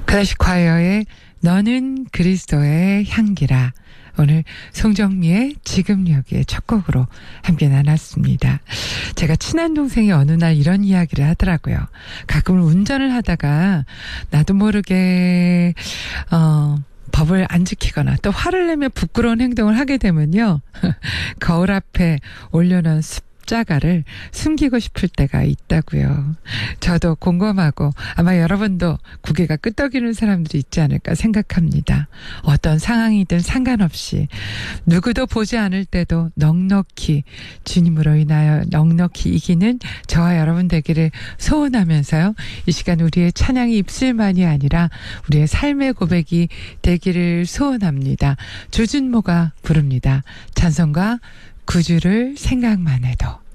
클래식 콰이어의 너는 그리스도의 향기라. 오늘 송정미의 지금 여기에 첫 곡으로 함께 나눴습니다. 제가 친한 동생이 어느 날 이런 이야기를 하더라고요. 가끔 운전을 하다가 나도 모르게 법을 안 지키거나 또 화를 내며 부끄러운 행동을 하게 되면요. 거울 앞에 올려놓은 습자가를 숨기고 싶을 때가 있다고요. 저도 공감하고 아마 여러분도 고개가 끄덕이는 사람들이 있지 않을까 생각합니다. 어떤 상황이든 상관없이 누구도 보지 않을 때도 넉넉히 주님으로 인하여 넉넉히 이기는 저와 여러분 되기를 소원하면서요. 이 시간 우리의 찬양이 입술만이 아니라 우리의 삶의 고백이 되기를 소원합니다. 조준모가 부릅니다. 찬송가 구주를 생각만 해도.